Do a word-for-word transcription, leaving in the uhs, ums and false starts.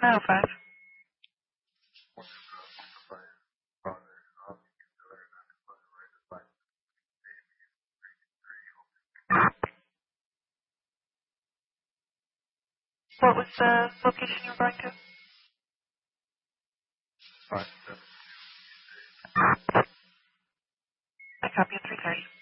nine oh five. What was the location you were going to? I copy at three thirty.